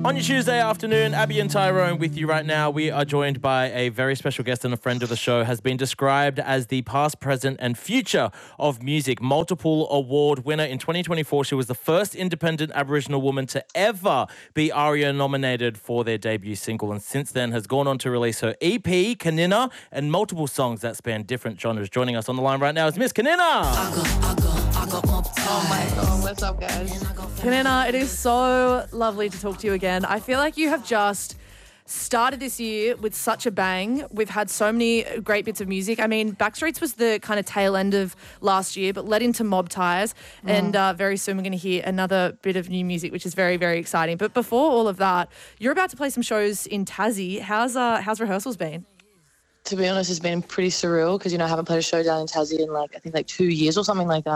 On your Tuesday afternoon, Abby and Tyrone with you right now. We are joined by a very special guest and a friend of the show, has been described as the past, present and future of music. Multiple award winner. In 2024, she was the first independent Aboriginal woman to ever be ARIA nominated for their debut single, and since then has gone on to release her EP, Kanina, and multiple songs that span different genres. Joining us on the line right now is Miss Kanina. Oh my God, what's up, guys? Kanina, it is so lovely to talk to you again. I feel like you have just started this year with such a bang. We've had so many great bits of music. I mean, Backstreets was the kind of tail end of last year, but led into Mob Ties. And very soon we're going to hear another bit of new music, which is very, very exciting. But before all of that, you're about to play some shows in Tassie. How's rehearsals been? To be honest, it's been pretty surreal because, I haven't played a show down in Tassie in I think 2 years or something like that.